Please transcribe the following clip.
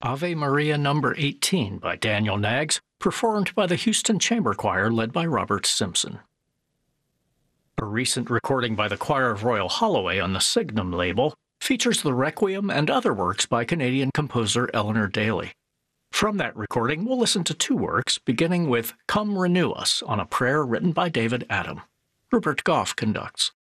Ave Maria number 18 by Daniel Knaggs, performed by the Houston Chamber Choir led by Robert Simpson. A recent recording by the Choir of Royal Holloway on the Signum label features the Requiem and other works by Canadian composer Eleanor Daly. From that recording, we'll listen to two works, beginning with Come Renew Us on a prayer written by David Adam. Rupert Goff conducts.